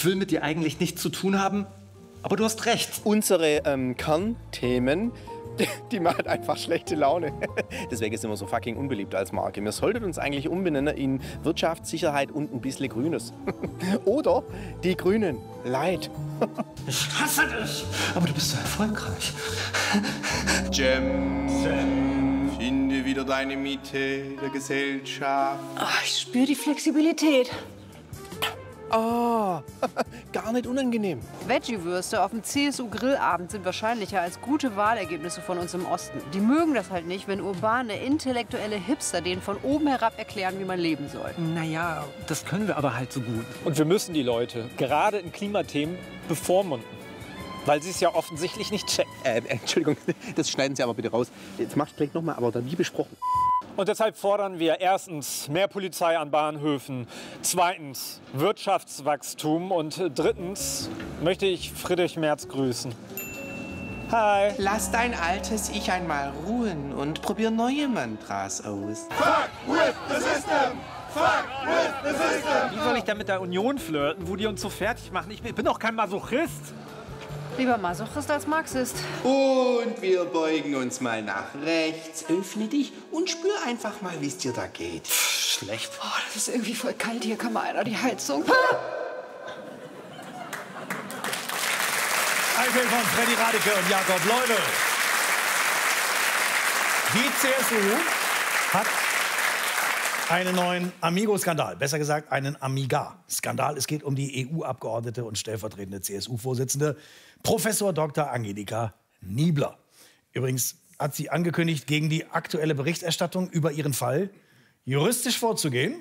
Ich will mit dir eigentlich nichts zu tun haben, aber du hast recht. Unsere Kernthemen, die machen einfach schlechte Laune. Deswegen sind wir so fucking unbeliebt als Marke. Wir sollten uns eigentlich umbenennen in Wirtschaft, Sicherheit und ein bisschen Grünes. Oder die Grünen. Leid. Ich hasse dich, aber du bist so erfolgreich. Jem, finde wieder deine Mitte der Gesellschaft. Ach, ich spüre die Flexibilität. Ah, gar nicht unangenehm. Veggie-Würste auf dem CSU-Grillabend sind wahrscheinlicher als gute Wahlergebnisse von uns im Osten. Die mögen das halt nicht, wenn urbane, intellektuelle Hipster denen von oben herab erklären, wie man leben soll. Naja, das können wir aber halt so gut. Und wir müssen die Leute, gerade in Klimathemen, bevormunden. Weil sie es ja offensichtlich nicht checken. Entschuldigung, das schneiden Sie aber bitte raus. Jetzt machst du gleich nochmal, aber dann wie besprochen. Und deshalb fordern wir erstens mehr Polizei an Bahnhöfen, zweitens Wirtschaftswachstum und drittens möchte ich Friedrich Merz grüßen. Hi. Lass dein altes Ich einmal ruhen und probier neue Mantras aus. Fuck with the system! Fuck with the system! Wie soll ich da mit der Union flirten, wo die uns so fertig machen? Ich bin doch kein Masochist. Lieber Masochist als Marxist. Und wir beugen uns mal nach rechts. Öffne dich und spür einfach mal, wie es dir da geht. Schlecht. Oh, das ist irgendwie voll kalt hier. Kann mal einer die Heizung... Eichel von Freddy Radeke und Jakob Leubel. Die CSU hat einen neuen Amigo-Skandal, besser gesagt einen Amiga-Skandal. Es geht um die EU-Abgeordnete und stellvertretende CSU-Vorsitzende Professor Dr. Angelika Niebler. Übrigens hat sie angekündigt, gegen die aktuelle Berichterstattung über ihren Fall juristisch vorzugehen.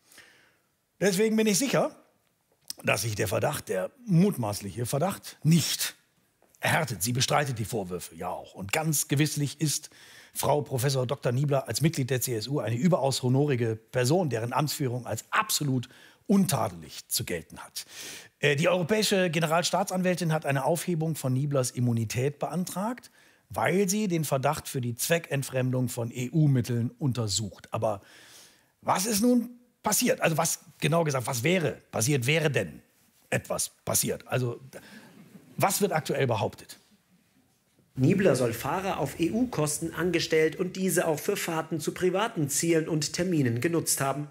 Deswegen bin ich sicher, dass sich der Verdacht, der mutmaßliche Verdacht, nicht erhärtet. Sie bestreitet die Vorwürfe ja auch. Und ganz gewisslich ist Frau Professor Dr. Niebler als Mitglied der CSU eine überaus honorige Person, deren Amtsführung als absolut untadelig zu gelten hat. Die europäische Generalstaatsanwältin hat eine Aufhebung von Nieblers Immunität beantragt, weil sie den Verdacht für die Zweckentfremdung von EU-Mitteln untersucht. Aber was ist nun passiert? Also was, genau gesagt, was wäre passiert? Wäre denn etwas passiert? Also was wird aktuell behauptet? Niebler soll Fahrer auf EU-Kosten angestellt und diese auch für Fahrten zu privaten Zielen und Terminen genutzt haben.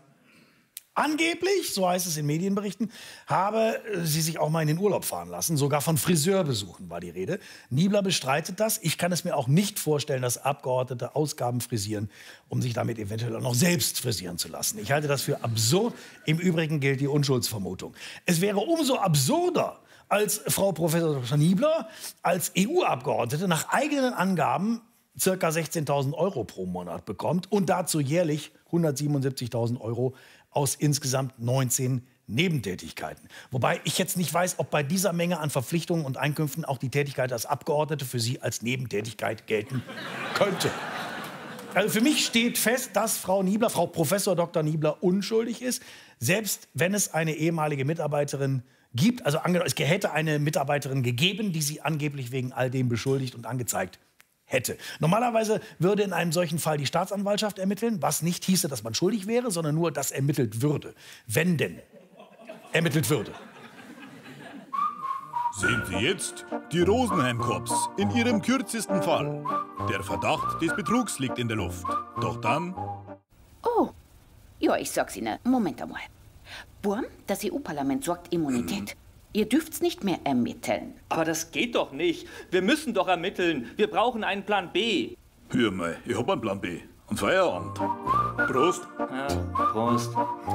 Angeblich, so heißt es in Medienberichten, habe sie sich auch mal in den Urlaub fahren lassen. Sogar von Friseurbesuchen war die Rede. Niebler bestreitet das. Ich kann es mir auch nicht vorstellen, dass Abgeordnete Ausgaben frisieren, um sich damit eventuell auch noch selbst frisieren zu lassen. Ich halte das für absurd. Im Übrigen gilt die Unschuldsvermutung. Es wäre umso absurder, als Frau Professor Dr. Niebler als EU-Abgeordnete nach eigenen Angaben ca. 16.000 € pro Monat bekommt und dazu jährlich 177.000 € aus insgesamt 19 Nebentätigkeiten. Wobei ich jetzt nicht weiß, ob bei dieser Menge an Verpflichtungen und Einkünften auch die Tätigkeit als Abgeordnete für sie als Nebentätigkeit gelten könnte. Also für mich steht fest, dass Frau Niebler, Frau Professor Dr. Niebler unschuldig ist, selbst wenn es eine ehemalige Mitarbeiterin gibt. Also es hätte eine Mitarbeiterin gegeben, die sie angeblich wegen all dem beschuldigt und angezeigt hätte. Normalerweise würde in einem solchen Fall die Staatsanwaltschaft ermitteln, was nicht hieße, dass man schuldig wäre, sondern nur, dass ermittelt würde. Wenn denn ermittelt würde. Sehen Sie jetzt die Rosenheim-Cops in ihrem kürzesten Fall. Der Verdacht des Betrugs liegt in der Luft. Doch dann... Oh, ja, ich sag's Ihnen. Moment einmal. Burm, das EU-Parlament sorgt Immunität. Ihr dürft's nicht mehr ermitteln. Aber das geht doch nicht. Wir müssen doch ermitteln. Wir brauchen einen Plan B. Hör mal, ich hab einen Plan B. Und Feierabend. Prost. Ja, Prost.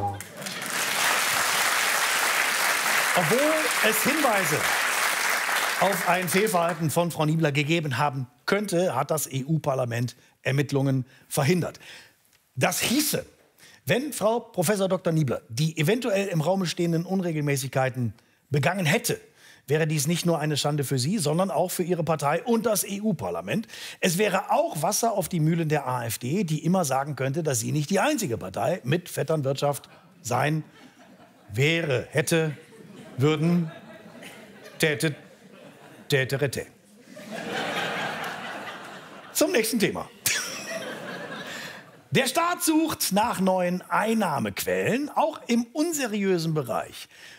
Obwohl es Hinweise auf ein Fehlverhalten von Frau Niebler gegeben haben könnte, hat das EU-Parlament Ermittlungen verhindert. Das hieße, wenn Frau Professor Dr. Niebler die eventuell im Raume stehenden Unregelmäßigkeiten begangen hätte, wäre dies nicht nur eine Schande für sie, sondern auch für ihre Partei und das EU-Parlament. Es wäre auch Wasser auf die Mühlen der AfD, die immer sagen könnte, dass sie nicht die einzige Partei mit Vetternwirtschaft sein wäre, hätte, würden, täte, täte. Zum nächsten Thema. Der Staat sucht nach neuen Einnahmequellen, auch im unseriösen Bereich.